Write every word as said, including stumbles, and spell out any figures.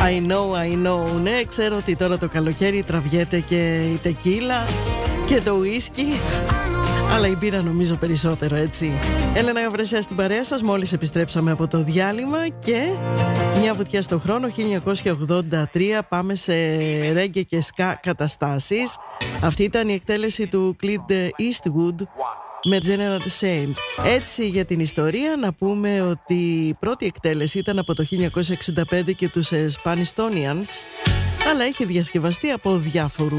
I know, I know. Ναι, ξέρω ότι τώρα το καλοκαίρι τραβιέται και η τεκίλα και το ουίσκι, αλλά η μπύρα νομίζω περισσότερο, έτσι. Έλενα Γαβρεσιά στην παρέα σας. Μόλις επιστρέψαμε από το διάλειμμα και μια βουτιά στον χρόνο, χίλια εννιακόσια ογδόντα τρία. Πάμε σε ρέγγε και σκά καταστάσεις. Αυτή ήταν η εκτέλεση του Clint Eastwood με General Saint. Έτσι, για την ιστορία να πούμε ότι η πρώτη εκτέλεση ήταν από το χίλια εννιακόσια εξήντα πέντε και τους Spanistonians, αλλά έχει διασκευαστεί από διάφορους